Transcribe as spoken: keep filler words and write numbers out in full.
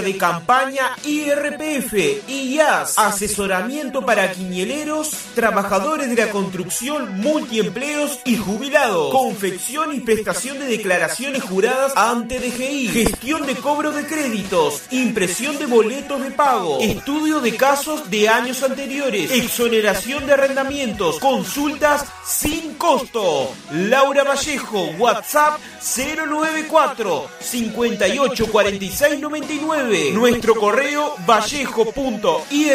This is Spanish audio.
de campaña I R P F, I A S, asesoramiento para quinieleros, trabajadores de la construcción, multiempleos y jubilados, confección y prestación de declaraciones juradas ante D G I, gestión de cobro de créditos, impresión de boletos de pago, estudio de casos de años anteriores, exoneración de arrendamientos, consultas sin costo. Laura Vallejo, WhatsApp cero nueve cuatro, cincuenta y ocho cuarenta y seis noventa y nueve. Nuestro correo vallejo punto i